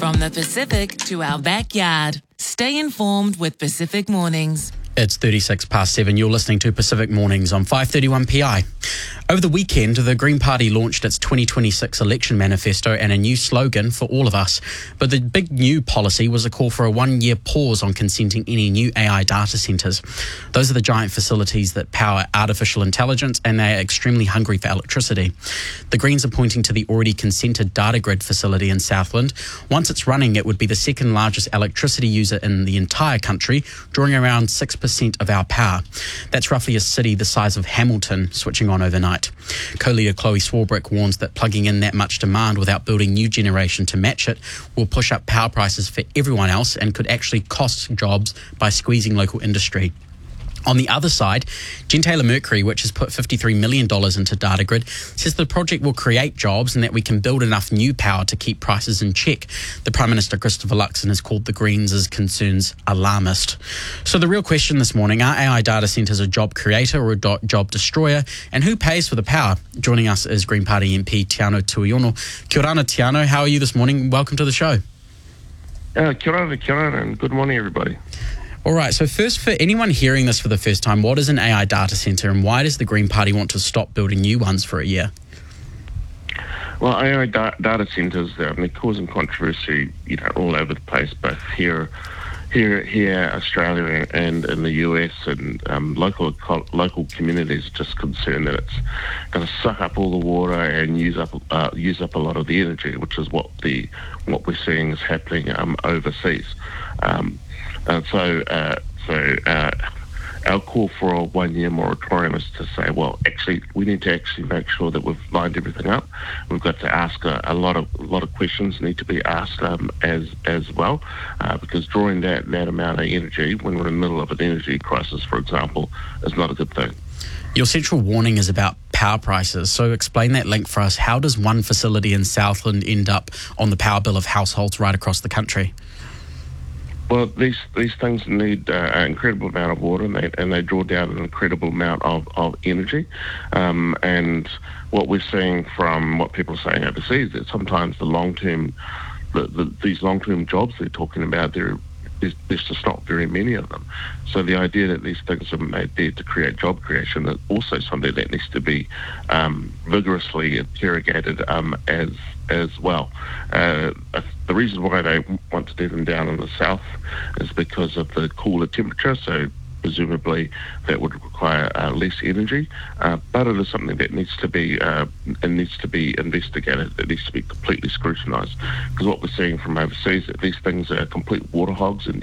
From the Pacific to our backyard. Stay informed with Pacific Mornings. It's 7:36. You're listening to Pacific Mornings on 531 PI. Over the weekend, the Green Party launched its 2026 election manifesto and a new slogan for all of us. But the big new policy was a call for a one-year pause on consenting any new AI data centres. Those are the giant facilities that power artificial intelligence, and they are extremely hungry for electricity. The Greens are pointing to the already consented data grid facility in Southland. Once it's running, it would be the second largest electricity user in the entire country, drawing around 6% of our power. That's roughly a city the size of Hamilton switching on overnight. Co-leader Chloe Swarbrick warns that plugging in that much demand without building new generation to match it will push up power prices for everyone else and could actually cost jobs by squeezing local industry. On the other side, Gentailer Mercury, which has put $53 million into DataGrid, says the project will create jobs and that we can build enough new power to keep prices in check. The Prime Minister, Christopher Luxon, has called the Greens' concerns alarmist. So the real question this morning, are AI data centres a job creator or a job destroyer? And who pays for the power? Joining us is Green Party MP Tiano Tuiono. Kia ora, Tiano. How are you this morning? Welcome to the show. Kia ora, and good morning, everybody. All right, so first, for anyone hearing this for the first time, what is an AI data centre and why does the Green Party want to stop building new ones for a year? Well, AI data centres, they're causing controversy, all over the place, both here, Australia, and in the US, and local communities are just concerned that it's going to suck up all the water and use up a lot of the energy, which is what we're seeing is happening overseas. So our call for a one-year moratorium is to say, well, actually, we need to actually make sure that we've lined everything up. We've got to ask a lot of questions need to be asked as well, because drawing that amount of energy when we're in the middle of an energy crisis, for example, is not a good thing. Your central warning is about power prices, so explain that link for us. How does one facility in Southland end up on the power bill of households right across the country? Well, these things need an incredible amount of water, and they draw down an incredible amount of energy. And what we're seeing from what people are saying overseas, that sometimes these long-term jobs they're talking about, there's just not very many of them. So the idea that these things are made there to create job creation is also something that needs to be vigorously interrogated as well. The reason why they want to do them down in the south is because of the cooler temperature, so presumably that would require less energy, but it is something that needs to be investigated. It needs to be completely scrutinised, because what we're seeing from overseas, that these things are complete water hogs in